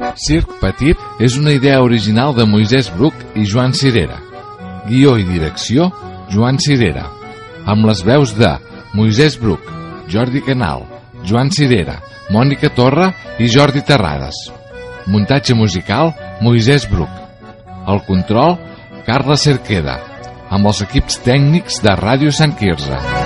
Circ Petit és una idea original de Moisès Bruc i Joan Cirera. Guió i direcció, Joan Cirera. Amb les veus de Moisès Bruc, Jordi Canal, Joan Cirera, Mònica Torra i Jordi Terrades. Muntatge musical, Moisès Bruc. El control, Carla Cerqueda. Amb els equips tècnics de Ràdio Sant Quirze.